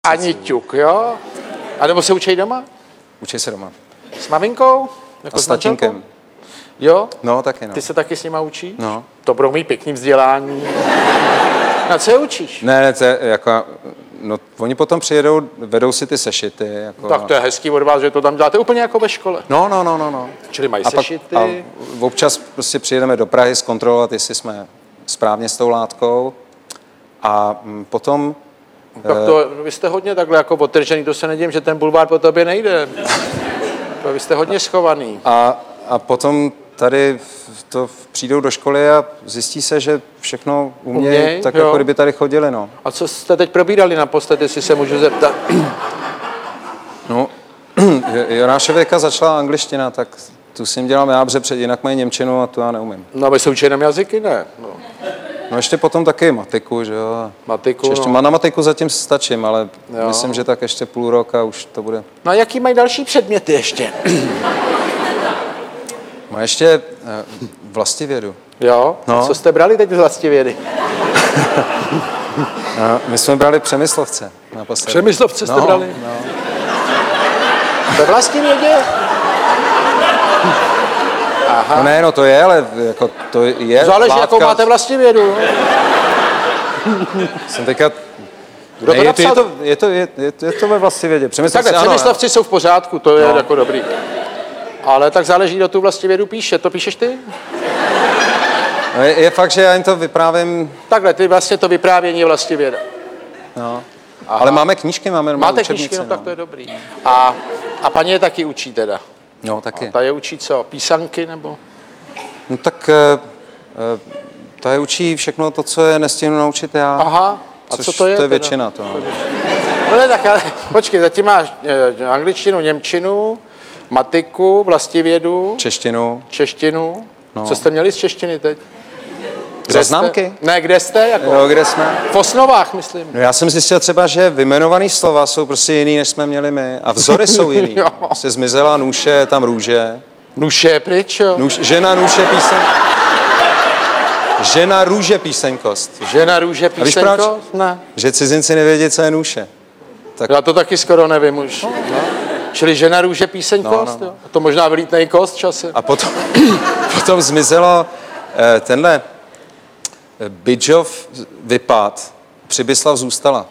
Ani ťuk, jo? A nebo se učí doma? Učí se doma. S maminkou? Jako a s tatínkem. Jo? No, taky no. Ty se taky s nima učíš? No. To budou mít pěkný vzdělání. Na co je učíš? Ne, to je jako, no, oni potom přijedou, vedou si ty sešity. Jako, Tak to je hezký od vás, že to tam děláte úplně jako ve škole. No. Čili mají a sešity. A občas prostě přijedeme do Prahy zkontrolovat, jestli jsme správně s tou látkou. A potom... Tak to, vy jste hodně takhle jako otržený, to se nedím, že ten bulvár po tobě nejde. Vy jste hodně schovaný. A potom tady přijdou do školy a zjistí se, že všechno umějí, tak jo. Jako kdyby tady chodili, no. A co jste teď probírali naposled, jestli se můžu zeptat? No, Jonášověka začala angličtina, tak tu s ním dělám já, protože jinak mají němčinu a tu já neumím. No a vy se učí jenom jazyky, ne? No ještě potom taky matiku, že jo. Matiku, ještě, no. Na matiku zatím stačím, ale jo. Myslím, že tak ještě půl roka už to bude. No a jaký mají další předměty ještě? Má ještě vlastivědu. Jo? No. Co jste brali teď z vlastivědy? No, my jsme brali Přemyslovce naposledy. Přemyslovce jste brali? No. Ve vlastivědě? Aha. No ne, no to je, ale jako to je záleží, látka. jakou máte vlastivědu. Jsem teďka... Kdo to napsal? Je to ve vlastivědě. Takhle, Přemyslovci jsou v pořádku, to je jako dobrý. Ale tak záleží, kdo tu vlastivědu píše. To píšeš ty? No je fakt, že já jim to vyprávím... Takhle, ty vlastně to vyprávění je vlastivěda. No. Ale máme knížky, máme máte knížky, no tak to je dobrý. A paní je taky učí teda? No, taky. A ta je učí co? Písanky nebo? No tak ta je učí všechno to, co je nestihnu naučit já. Aha. A co to je? To je většina to. No ne, tak ale počkej, zatím máš angličtinu, němčinu, matiku, vlastivědu. Češtinu. No. Co jste měli z češtiny teď? Známky? Ne, kde jste? Jako? Jo, kde jsme? V Osnovách, myslím. No já jsem zjistil třeba, že vyjmenovaný slova jsou prostě jiný, než jsme měli my. A vzory jsou jiný. Se zmizela nůše, tam růže. Nůše je pryč, jo? Žena nůše Žena růže písenkost. Žena růže písenkost? Ne. Že cizinci nevědí, co je nůše. Tak... Já to taky skoro nevím už. No. Čili žena růže písenkost? No. A to možná vylítnej kost časem. A potom zmizelo tenhle Bydžov vypad, Přibyslav zůstala.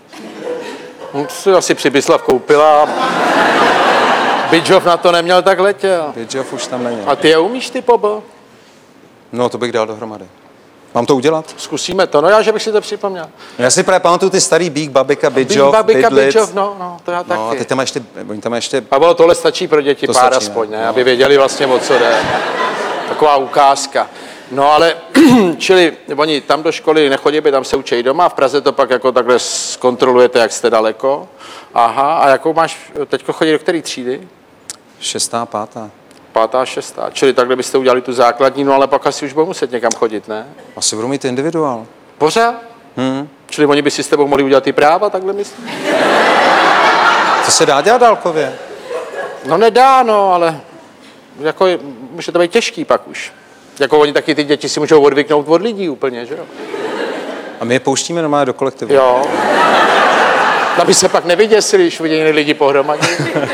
Asi Přibyslav koupila. Bydžov na to neměl, tak letěl. Bydžov už tam není. A ty je umíš, ty pobo? No, to bych dal dohromady. Mám to udělat? Zkusíme to, no já, že bych si to připomněl. Já si právě pamatuju ty starý Bík, Babika, Bydžov, Bydžov, no, to já taky. No, a teď tam ještě... A bylo tohle stačí pro děti to pár stačí, aspoň, ne? Aby věděli vlastně, o co jde. Taková ukázka. No ale, čili oni tam do školy nechodí, tam se učí doma, v Praze to pak jako takhle zkontrolujete, jak jste daleko. Aha, a jakou máš, teďko chodí do které třídy? 6., 5. 5., 6. Čili takhle byste udělali tu základní, no ale pak asi už budou muset někam chodit, ne? Asi budou mít individuál. Pořád? Čili oni by si s tebou mohli udělat ty práva, takhle myslím? To se dá dělat dálkově? No nedá, no, ale jako může to být těžký pak už. Jako oni taky ty děti si můžou odvyknout od lidí úplně, že jo? A my je pouštíme normálně do kolektivu. Jo. Aby se pak nevyděsili, když viděli lidi pohromadě.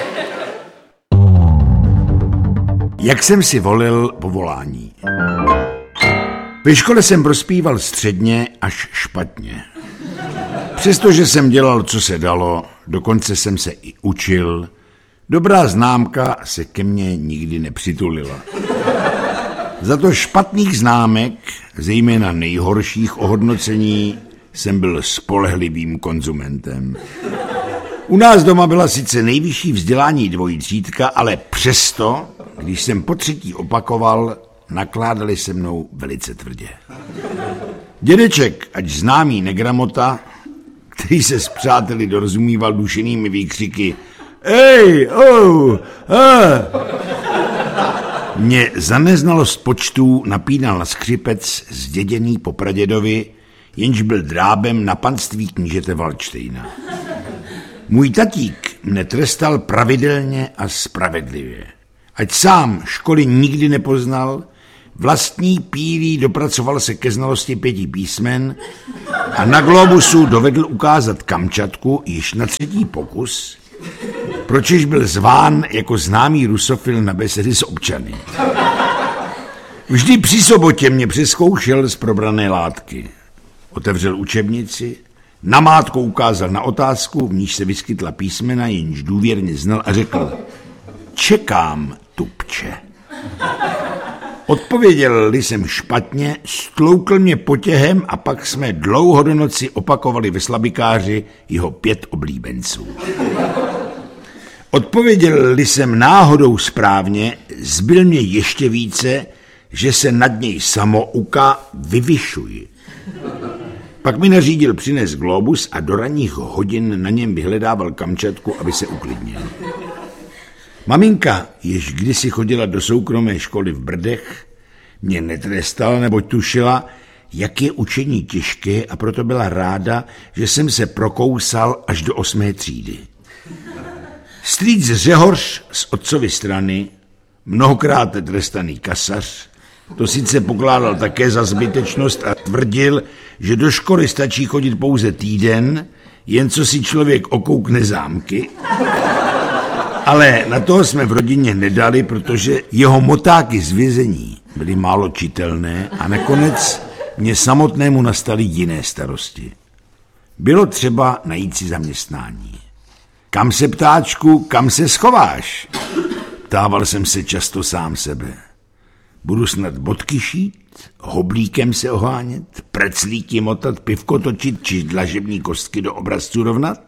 Jak jsem si volil povolání? Ve škole jsem prospíval středně až špatně. Přestože jsem dělal, co se dalo, dokonce jsem se i učil, dobrá známka se ke mně nikdy nepřitulila. Za to špatných známek, zejména nejhorších ohodnocení, jsem byl spolehlivým konzumentem. U nás doma byla sice nejvyšší vzdělání dvojitřídka, ale přesto, když jsem po 3. opakoval, nakládali se mnou velice tvrdě. Dědeček, ať známý negramota, který se s přáteli dorozumíval dušenými výkřiky Ej, mě za neznalost počtů napínal na skřipec zděděný po pradědovi, jenž byl drábem na panství knížete Valdštejna. Můj tatík mne trestal pravidelně a spravedlivě. Ať sám školy nikdy nepoznal, Vlastní pílí dopracoval se ke znalosti 5 písmen a na globusu dovedl ukázat Kamčatku již na 3. pokus, pročež byl zván jako známý rusofil na besedy s občany. Vždy při sobotě mě přezkoušel z probrané látky. Otevřel učebnici, namátkou ukázal na otázku, v níž se vyskytla písmena, jenž důvěrně znal a řekl: čekám, tupče. Odpověděl-li jsem špatně, stloukl mě potěhem a pak jsme dlouho do noci opakovali ve slabikáři jeho 5 oblíbenců. Odpověděl-li jsem náhodou správně, zbyl mě ještě více, že se nad něj samouka vyvyšuji. Pak mi nařídil přinést globus a do ranních hodin na něm vyhledával Kamčatku, aby se uklidnil. Maminka, jež kdysi chodila do soukromé školy v Brdech, mě netrestala, neboť tušila, jak je učení těžké, a proto byla ráda, že jsem se prokousal až do 8. třídy. Strýc Řehoř z otcovy strany, mnohokrát trestaný kasař, to sice pokládal také za zbytečnost a tvrdil, že do školy stačí chodit pouze týden, jen co si člověk okoukne zámky. Ale na toho jsme v rodině nedali, protože jeho motáky z vězení byly málo čitelné a nakonec mě samotnému nastaly jiné starosti. Bylo třeba najít si zaměstnání. Kam se, ptáčku, kam se schováš? Ptával jsem se často sám sebe. Budu snad bodky šít, hoblíkem se ohánět, preclíky motat, pivko točit či dlažební kostky do obrazců rovnat?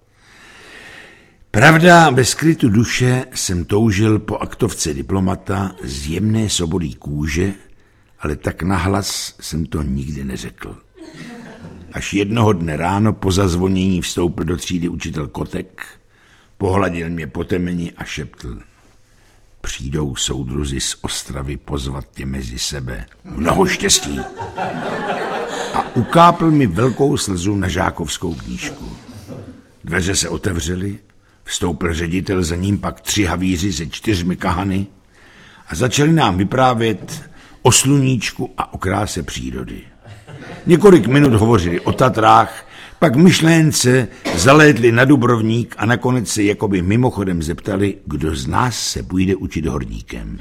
Pravda, bez krytu duše jsem toužil po aktovce diplomata z jemné sobolí kůže, ale tak nahlas jsem to nikdy neřekl. Až jednoho dne ráno po zazvonění vstoupil do třídy učitel Kotek, pohladil mě po temeni a šeptl: přijdou soudruzi z Ostravy pozvat tě mezi sebe. Mnoho štěstí. A ukápl mi velkou slzu na žákovskou knížku. Dveře se otevřely, vstoupil ředitel, za ním pak 3 havíři se 4 kahany a začali nám vyprávět o sluníčku a o kráse přírody. Několik minut hovořili o Tatrách, pak myšlénce zalétli na Dubrovník a nakonec se jakoby mimochodem zeptali, kdo z nás se půjde učit horníkem.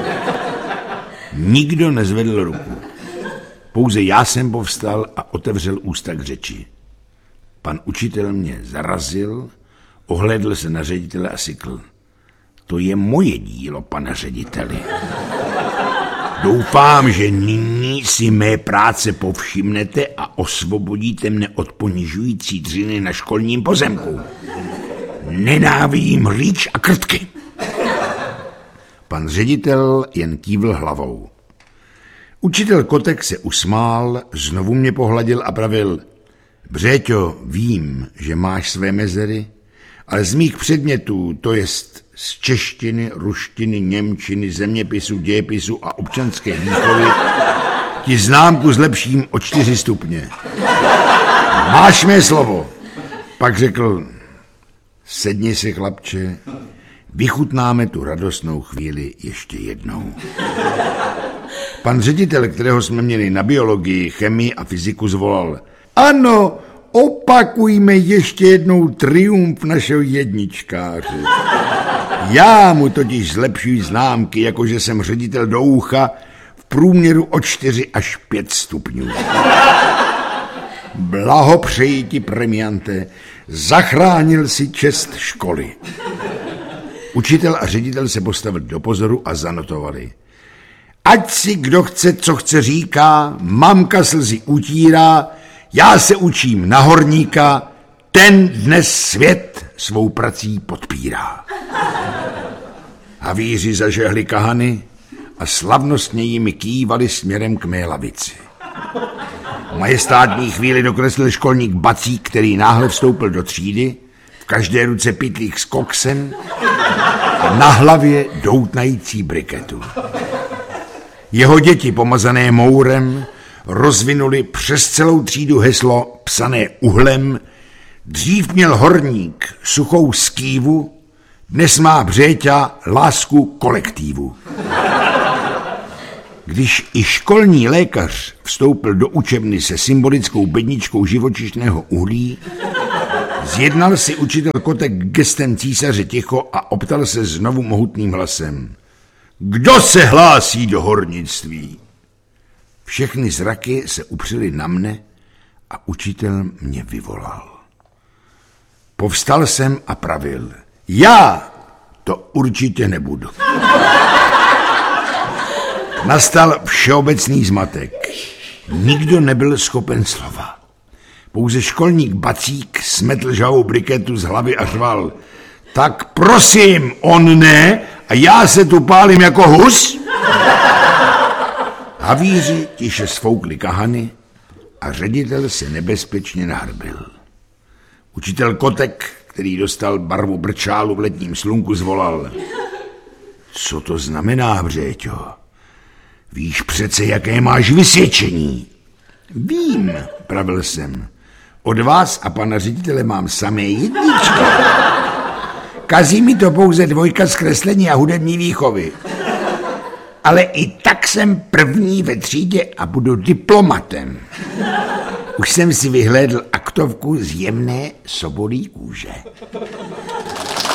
Nikdo nezvedl ruku. Pouze já jsem povstal a otevřel ústa k řeči. Pan učitel mě zarazil, ohlédl se na ředitele a sykl: to je moje dílo, pane řediteli. Doufám, že nyní si mé práce povšimnete a osvobodíte mne od ponižující dřiny na školním pozemku. Nenávidím rýč a krtky. Pan ředitel jen kývl hlavou. Učitel Kotek se usmál, znovu mě pohladil a pravil: Břeťo, vím, že máš své mezery, ale z mých předmětů, to jest z češtiny, ruštiny, němčiny, zeměpisu, dějepisu a občanské výchovy, ti známku zlepším o 4 stupně. Máš mé slovo. Pak řekl: sedni si, chlapče, vychutnáme tu radostnou chvíli ještě jednou. Pan ředitel, kterého jsme měli na biologii, chemii a fyziku, zvolal: ano, opakujme ještě jednou triumf našeho jedničkáře. Já mu totiž zlepšuji známky, jakože jsem ředitel do ucha, v průměru o 4 až 5 stupňů. Blahopřeji ti, premiante, zachránil si čest školy. Učitel a ředitel se postavili do pozoru a zanotovali: ať si kdo chce, co chce říká, mamka slzy utírá, já se učím na horníka, ten dnes svět svou prací podpírá. Havíři zažehli kahany a slavnostně jimi kývali směrem k mé lavici. V majestátní chvíli dokreslil školník Bacík, který náhle vstoupil do třídy, v každé ruce pytlík s koksem a na hlavě doutnající briketu. Jeho děti, pomazané mourem, rozvinuli přes celou třídu heslo psané uhlem: dřív měl horník suchou skývu, dnes má Břeťa lásku kolektívu. Když i školní lékař vstoupil do učebny se symbolickou bedničkou živočišného uhlí, zjednal si učitel Kotek gestem císaře ticho a optal se znovu mohutným hlasem. Kdo se hlásí do hornictví? Všechny zraky se upřely na mne a učitel mě vyvolal. Povstal jsem a pravil. Já to určitě nebudu. Nastal všeobecný zmatek. Nikdo nebyl schopen slova. Pouze školník Bacík smetl žhavou briketu z hlavy a řval. Tak prosím, on ne a já se tu pálím jako hus? Havíři tiše sfoukli kahany a ředitel se nebezpečně nahrbil. Učitel Kotek, který dostal barvu brčálu v letním slunku, zvolal. Co to znamená, Břeťo? Víš přece, jaké máš vysvědčení? Vím, pravil jsem. Od vás a pana ředitele mám samé jedničky. Kazí mi to pouze 2 z kreslení a hudební výchovy. Ale i tak jsem první ve třídě a budu diplomatem. Už jsem si vyhlédl aktovku z jemné sobolí kůže.